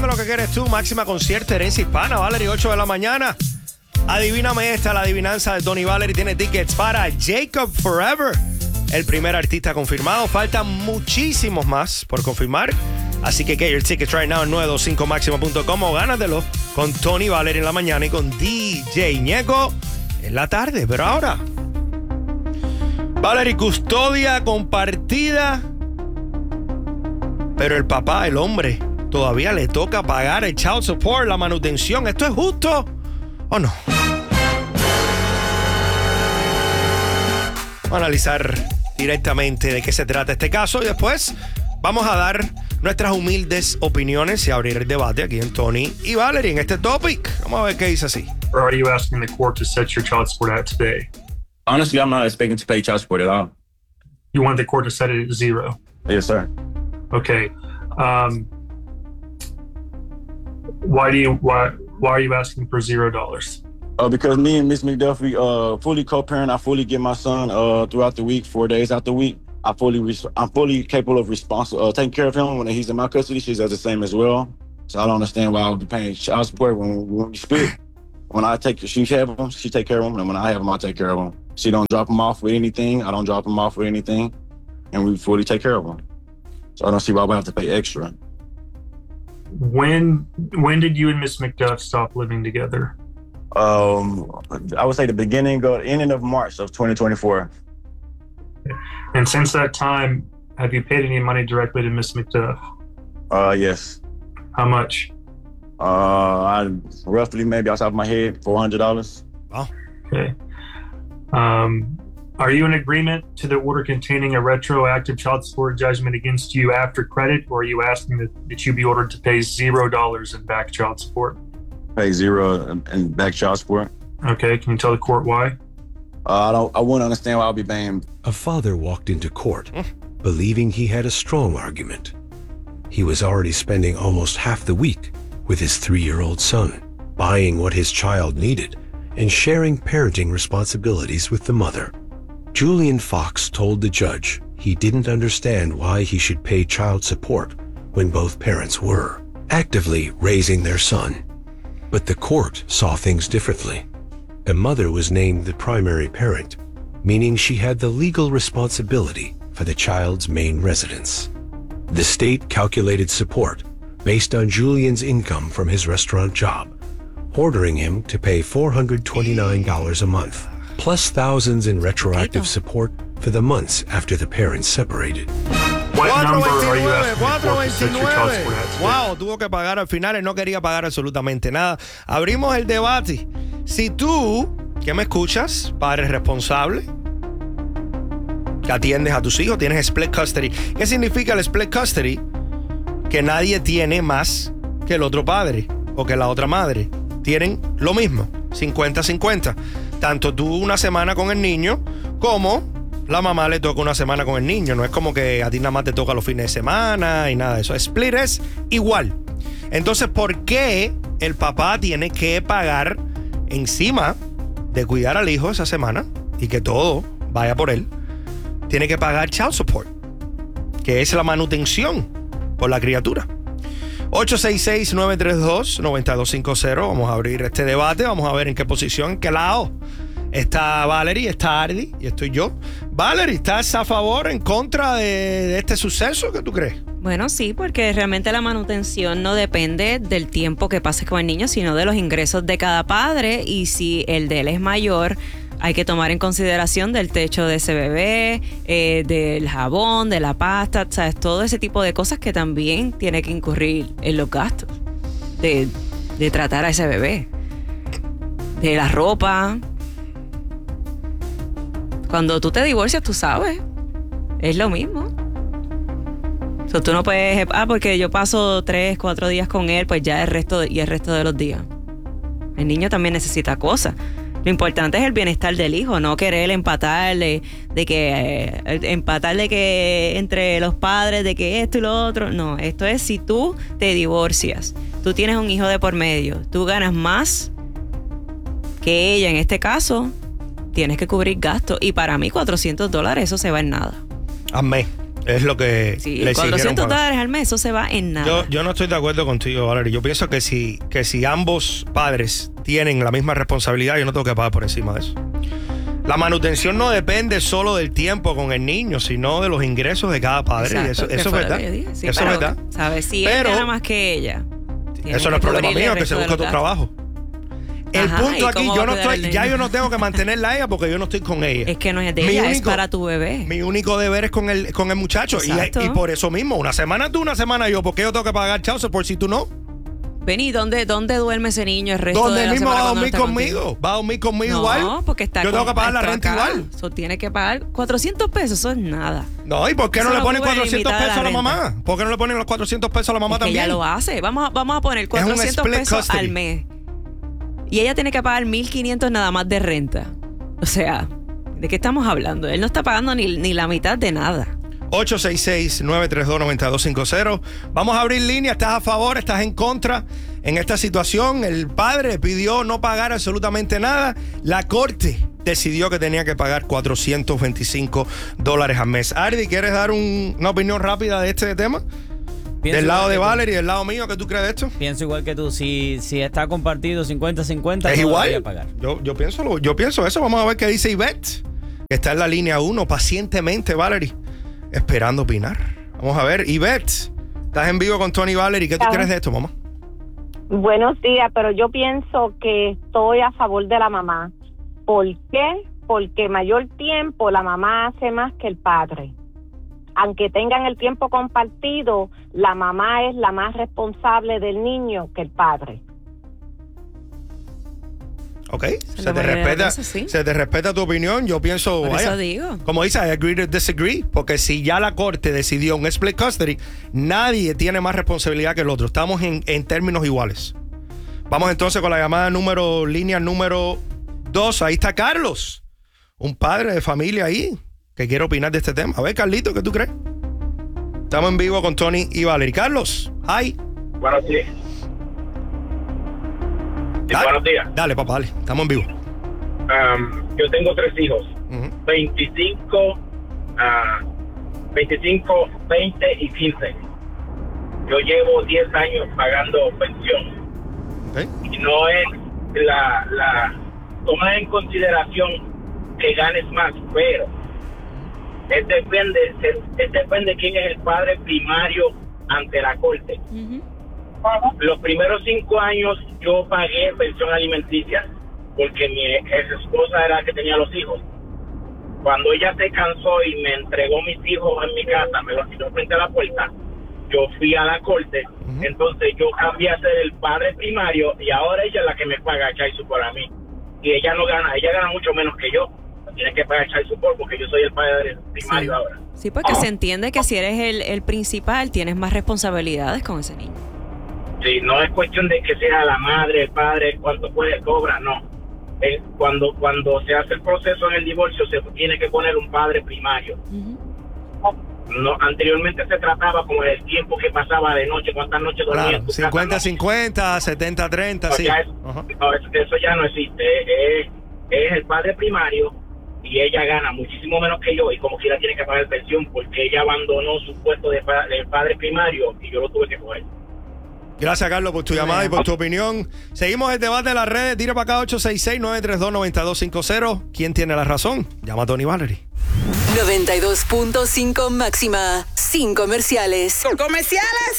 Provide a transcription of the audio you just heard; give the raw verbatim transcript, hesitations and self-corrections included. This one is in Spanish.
Dime lo que quieres tú. Máxima concierto, herencia hispana. Valerie, ocho de la mañana. Adivíname esta, la adivinanza de Tony Valerie tiene tickets para Jacob Forever, el primer artista confirmado. Faltan muchísimos más por confirmar. Así que get your tickets right now en nueve dos cinco máxima punto com o gánatelo con Tony Valerie en la mañana y con D J Ñeco en la tarde. Pero ahora, Valerie, custodia compartida. Pero el papá, el hombre, todavía le toca pagar el child support, la manutención. ¿Esto es justo o no? Vamos a analizar directamente de qué se trata este caso y después vamos a dar nuestras humildes opiniones y abrir el debate aquí en Tony y Valerie en este topic. Vamos a ver qué dice así. Or are you asking the court to set your child support at today? Honestly, I'm not expecting to pay child support at all. You want the court to set it at zero? Yes, sir. Okay. Um, why do you why why are you asking for zero dollars? Uh, because me and Miss McDuffie uh fully co-parent. I fully get my son uh throughout the week, four days out the week. I fully res- I'm fully capable of responsible uh, taking care of him when he's in my custody. She does the same as well. So I don't understand why I would be paying child support when, when we split. When I take she have him, she take care of him, and when I have him, I take care of him. She don't drop him off with anything. I don't drop him off with anything, and we fully take care of him. So I don't see why we have to pay extra. When when did you and Miss McDuff stop living together? Um, I would say the beginning of ending of March of twenty twenty-four. And since that time, have you paid any money directly to Miss McDuff? Uh, yes. How much? Uh, I roughly maybe off the top of my head, four hundred dollars. Oh. Okay. Um, are you in agreement to the order containing a retroactive child support judgment against you after credit, or are you asking that, that you be ordered to pay zero dollars in back child support? Pay zero in, in back child support. Okay. Can you tell the court why? Uh, I don't. I wouldn't understand why I'll be paying. A father walked into court, believing he had a strong argument. He was already spending almost half the week with his three-year-old son, buying what his child needed, and sharing parenting responsibilities with the mother. Julian Fox told the judge he didn't understand why he should pay child support when both parents were actively raising their son. But the court saw things differently. A mother was named the primary parent, meaning she had the legal responsibility for the child's main residence. The state calculated support based on Julian's income from his restaurant job, ordering him to pay four hundred twenty-nine dollars a month, plus thousands in retroactive support for the months after the parents separated. What number are you asking the court to set your child support at today? Wow, tuvo que pagar al final, él no quería pagar absolutamente nada. Abrimos el debate. Si tú, que me escuchas, padre responsable, que atiendes a tus hijos, tienes split custody. ¿Qué significa el split custody? Que nadie tiene más que el otro padre o que la otra madre. Tienen lo mismo, cincuenta cincuenta. Tanto tú una semana con el niño como la mamá le toca una semana con el niño. No es como que a ti nada más te toca los fines de semana y nada de eso. Split es igual. Entonces, ¿por qué el papá tiene que pagar encima de cuidar al hijo esa semana y que todo vaya por él? Tiene que pagar child support, que es la manutención por la criatura. ocho seis seis, nueve tres dos, nueve dos cinco cero. Vamos a abrir este debate. Vamos a ver en qué posición, en qué lado está Valerie, está Ardi y estoy yo. Valerie, ¿estás a favor, en contra de, de este suceso? ¿Qué tú crees? Bueno, sí, porque realmente la manutención no depende del tiempo que pases con el niño, sino de los ingresos de cada padre. Y si el de él es mayor, hay que tomar en consideración del techo de ese bebé, eh, del jabón, de la pasta, ¿sabes? Todo ese tipo de cosas que también tiene que incurrir en los gastos de, de tratar a ese bebé. De la ropa. Cuando tú te divorcias, tú sabes, es lo mismo. O sea, tú no puedes, ah, porque yo paso tres, cuatro días con él, pues ya el resto de, y el resto de los días. El niño también necesita cosas. Lo importante es el bienestar del hijo, no querer empatar de, de que eh, empatar de que entre los padres, de que esto y lo otro. No, esto es si tú te divorcias, tú tienes un hijo de por medio, tú ganas más que ella en este caso, tienes que cubrir gastos. Y para mí cuatrocientos dólares, eso se va en nada. Amén. Es lo que Sí, le exigieron cuatrocientos pagar. dólares al mes, eso se va en nada. Yo, yo no estoy de acuerdo contigo, Valerie. Yo pienso que si, que si ambos padres tienen la misma responsabilidad, yo no tengo que pagar por encima de eso. La manutención no depende solo del tiempo con el niño, sino de los ingresos de cada padre. Exacto, y eso, que eso es fue lo verdad. que yo dije. Sí, eso pero, es verdad. ¿sabes? Si Pero- él gana más que ella. tiene Eso no es que problema cubrirle mío, el que se resto de busque los otro gastos. trabajo. El Ajá, ¿y punto aquí, cómo yo va a no cuidar estoy, al ya niño? yo no tengo que mantenerla a ella porque yo no estoy con ella. Es que no es de Mi ella, es único- para tu bebé. Mi único deber es con el, con el muchacho. Y, Exacto. y por eso mismo, una semana tú, una semana yo. ¿Por qué yo tengo que pagar child support si tú no? Vení, ¿dónde, ¿dónde duerme ese niño el resto ¿Dónde de la mismo semana va a cuando no dormir está conmigo? contigo? ¿Va a dormir conmigo No, igual? porque está Yo tengo con- que pagar la está renta acá. igual. Eso tiene que pagar cuatrocientos pesos, eso es nada. No, ¿y por qué Eso no le lo ponen cubre la cuatrocientos mitad de pesos a la la mamá? ¿Por qué no le ponen los cuatrocientos pesos a la mamá Es que también? ella lo hace. Vamos a, vamos a poner cuatrocientos split pesos custody. al mes. Y ella tiene que pagar mil quinientos nada más de renta. O sea, ¿de qué estamos hablando? Él no está pagando ni, ni la mitad de nada. ocho seis seis, nueve tres dos, nueve dos cinco cero. Vamos a abrir línea. ¿Estás a favor? ¿Estás en contra? En esta situación, el padre pidió no pagar absolutamente nada. La corte decidió que tenía que pagar cuatrocientos veinticinco dólares al mes. Ardi, ¿quieres dar un- una opinión rápida de este tema? Pienso Del lado igual de que tú. Valerie y del lado mío, ¿qué tú crees de esto? Pienso igual que tú. Si, si está compartido cincuenta cincuenta, Es no igual. debería pagar. Yo, yo, pienso, lo- yo pienso eso. Vamos a ver qué dice Ivette, que está en la línea uno, pacientemente, Valerie, esperando opinar. Vamos a ver, Ivette, estás en vivo con Tony y Valerie. ¿Qué tú Ajá. crees de esto, mamá? Buenos días, pero yo pienso que estoy a favor de la mamá. ¿Por qué? Porque mayor tiempo la mamá hace más que el padre. Aunque tengan el tiempo compartido, la mamá es la más responsable del niño que el padre. ¿Ok? la Se te, mayoría de las respeta, veces, sí. se te respeta tu opinión. Yo pienso, Por vaya, eso digo. como dice, I agree to disagree. Porque si ya la corte decidió un split custody, nadie tiene más responsabilidad que el otro. Estamos en, en términos iguales. Vamos entonces con la llamada número, línea número dos. Ahí está Carlos, un padre de familia ahí que quiere opinar de este tema. A ver, Carlito, ¿qué tú crees? Estamos en vivo con Tony y Valerie. Carlos, hi. Buenos días. Sí, Dale. buenos días. Dale, papá, dale. Estamos en vivo. Um, yo tengo tres hijos. Ujú. veinticinco, ah, veinticinco, veinte y quince. Yo llevo diez años pagando pensión. Ok. Y no es la, la toma en consideración que ganes más, pero es depende, es depende de quién es el padre primario ante la corte. Ujú. Los primeros cinco años yo pagué pensión alimenticia porque mi ex esposa era la que tenía los hijos. Cuando ella se cansó y me entregó mis hijos en mi casa, me los tiró frente a la puerta, yo fui a la corte. Ujú. Entonces yo cambié a ser el padre primario y ahora ella es la que me paga child support a mí. Y ella no gana, ella gana mucho menos que yo. Tiene que pagar child support porque yo soy el padre primario Sí. ahora. Sí, porque se entiende que si eres el, el principal, tienes más responsabilidades con ese niño. Sí, no es cuestión de que sea la madre, el padre, cuánto puede cobrar, no. Es cuando cuando se hace el proceso en el divorcio se tiene que poner un padre primario. Ujú. No, anteriormente se trataba como el tiempo que pasaba de noche, cuántas noches dormía Claro, en tu cincuenta casa, cincuenta, setenta treinta, no. sí. Ya es- Ajá. no, eso, eso ya no existe. Es, es el padre primario y ella gana muchísimo menos que yo y como quiera tiene que pagar pensión porque ella abandonó su puesto de, pa- de padre primario y yo lo tuve que coger. Gracias, Carlos, por tu llamada y por tu opinión. Seguimos el debate de las redes. Tira para acá ocho seis seis, nueve tres dos, nueve dos cinco cero. ¿Quién tiene la razón? Llama a Tony Valerie. noventa y dos punto cinco máxima, sin comerciales. Comerciales.